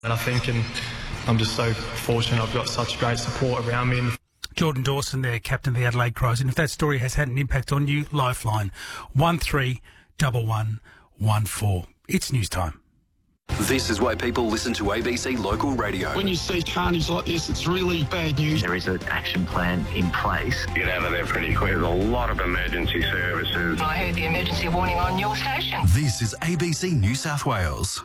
And I'm just so fortunate I've got such great support around me. Jordan Dawson there, captain of the Adelaide Crows. And if that story has had an impact on you, Lifeline 131114. It's news time. This is why people listen to ABC Local Radio. When you see carnage like this, it's really bad news. There is an action plan in place. Get out of there pretty quick. There's a lot of emergency services. I heard the emergency warning on your station. This is ABC New South Wales.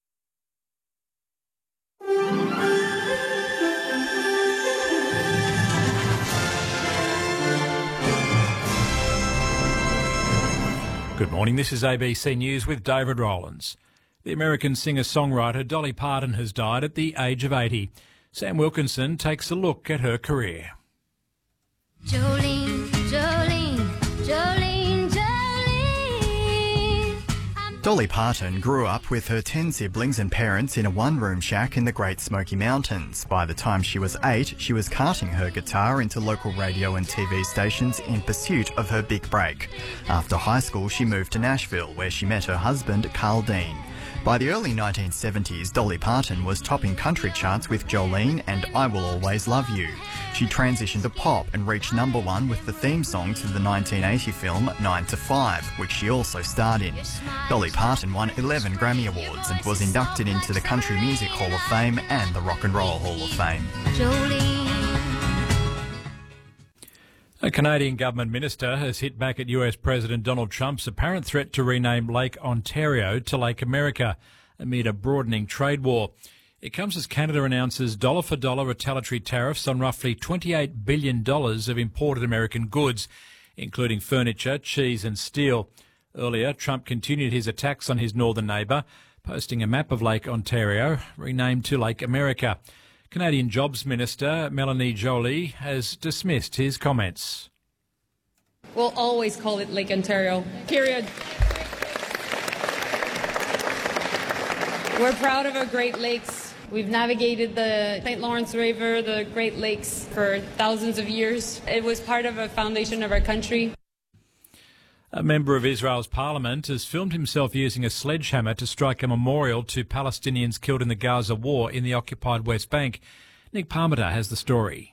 Good morning, this is ABC News with David Rowlands. The American singer-songwriter Dolly Parton has died at the age of 80. Sam Wilkinson takes a look at her career. Jolene, Jolene, Jolene, Jolene. Dolly Parton grew up with her 10 siblings and parents in a one-room shack in the Great Smoky Mountains. By the time she was 8, she was carting her guitar into local radio and TV stations in pursuit of her big break. After high school, she moved to Nashville, where she met her husband, Carl Dean. By the early 1970s, Dolly Parton was topping country charts with Jolene and I Will Always Love You. She transitioned to pop and reached number 1 with the theme song to the 1980 film 9 to 5, which she also starred in. Dolly Parton won 11 Grammy Awards and was inducted into the Country Music Hall of Fame and the Rock and Roll Hall of Fame. A Canadian government minister has hit back at US President Donald Trump's apparent threat to rename Lake Ontario to Lake America amid a broadening trade war. It comes as Canada announces dollar-for-dollar retaliatory tariffs on roughly $28 billion of imported American goods, including furniture, cheese and steel. Earlier, Trump continued his attacks on his northern neighbour, posting a map of Lake Ontario, renamed to Lake America. Canadian Jobs Minister Melanie Joly has dismissed his comments. We'll always call it Lake Ontario, period. We're proud of our Great Lakes. We've navigated the St. Lawrence River, the Great Lakes, for thousands of years. It was part of a foundation of our country. A member of Israel's parliament has filmed himself using a sledgehammer to strike a memorial to Palestinians killed in the Gaza war in the occupied West Bank. Nick Parmenter has the story.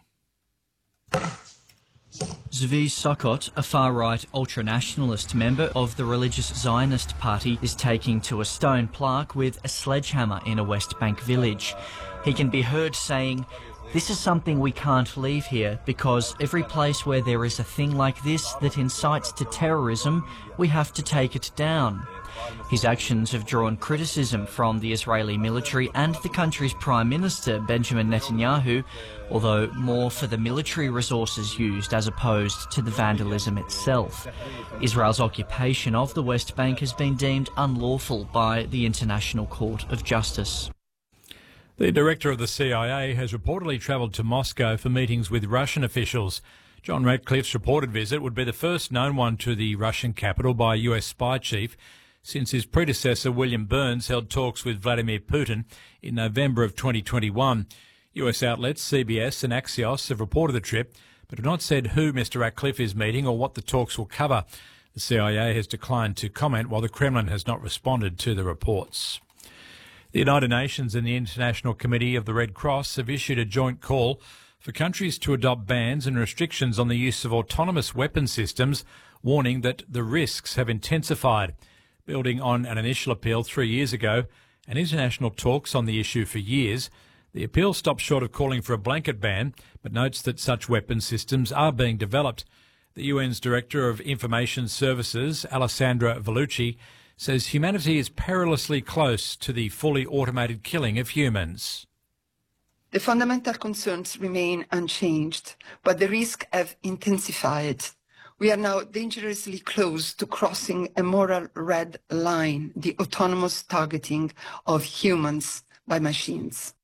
Zvi Sukkot, a far-right ultranationalist member of the religious Zionist party, is taking to a stone plaque with a sledgehammer in a West Bank village. He can be heard saying, "This is something we can't leave here because every place where there is a thing like this that incites to terrorism, we have to take it down." His actions have drawn criticism from the Israeli military and the country's Prime Minister, Benjamin Netanyahu, although more for the military resources used as opposed to the vandalism itself. Israel's occupation of the West Bank has been deemed unlawful by the International Court of Justice. The director of the CIA has reportedly travelled to Moscow for meetings with Russian officials. John Ratcliffe's reported visit would be the first known one to the Russian capital by a US spy chief since his predecessor William Burns held talks with Vladimir Putin in November of 2021. US outlets CBS and Axios have reported the trip, but have not said who Mr Ratcliffe is meeting or what the talks will cover. The CIA has declined to comment, while the Kremlin has not responded to the reports. The United Nations and the International Committee of the Red Cross have issued a joint call for countries to adopt bans and restrictions on the use of autonomous weapon systems, warning that the risks have intensified. Building on an initial appeal 3 years ago and international talks on the issue for years, the appeal stops short of calling for a blanket ban, but notes that such weapon systems are being developed. The UN's Director of Information Services, Alessandra Vellucci, says humanity is perilously close to the fully automated killing of humans. The fundamental concerns remain unchanged, but the risks have intensified. We are now dangerously close to crossing a moral red line, the autonomous targeting of humans by machines.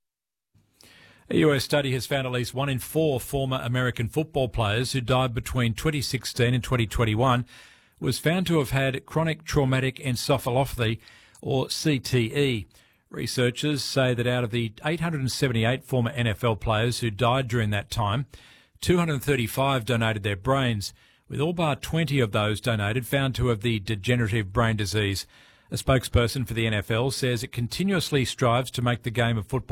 A US study has found at least 1 in 4 former American football players who died between 2016 and 2021 was found to have had chronic traumatic encephalopathy, or CTE. Researchers say that out of the 878 former NFL players who died during that time, 235 donated their brains, with all but 20 of those donated found to have the degenerative brain disease. A spokesperson for the NFL says it continuously strives to make the game of football